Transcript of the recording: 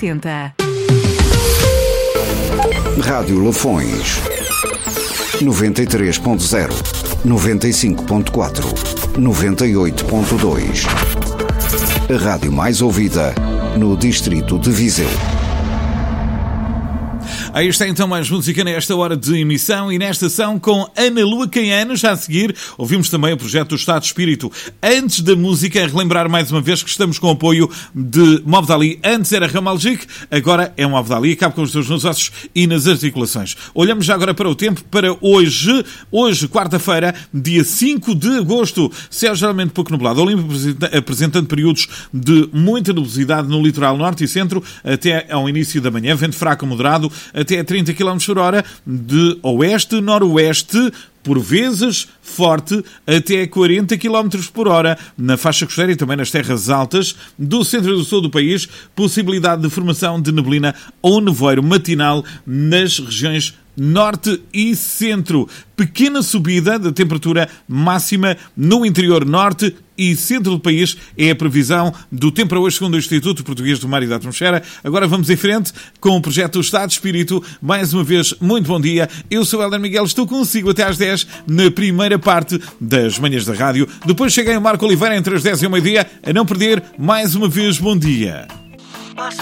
80. Rádio Lafões 93.0, 95.4, 98.2. A rádio mais ouvida no distrito de Viseu. Aí está então mais música nesta hora de emissão e nesta ação com Ana Lua Caiano. Já a seguir ouvimos também o projeto do Estado de Espírito. Antes da música, relembrar mais uma vez que estamos com o apoio de Movdali. Antes era Ramalgic, agora é Movdali. Acaba com os teus nos ossos e nas articulações. Olhamos já agora para o tempo, para hoje, quarta-feira, dia 5 de agosto. Céu geralmente pouco nublado. Olimpo apresentando períodos de muita nubosidade no litoral norte e centro até ao início da manhã. Vento fraco moderado até 30 km por hora, de oeste-noroeste, por vezes forte, até 40 km por hora na faixa costeira e também nas terras altas do centro e do sul do país. Possibilidade de formação de neblina ou nevoeiro matinal nas regiões norte e centro. Pequena subida da temperatura máxima no interior norte e centro do país é a previsão do tempo para hoje, segundo o Instituto Português do Mar e da Atmosfera. Agora vamos em frente com o projeto Estado de Espírito. Mais uma vez, muito bom dia. Eu sou o Helder Miguel, estou consigo até às 10 na primeira parte das manhãs da rádio. Depois cheguei o Marco Oliveira entre as 10 e o meio-dia. A não perder, mais uma vez, bom dia.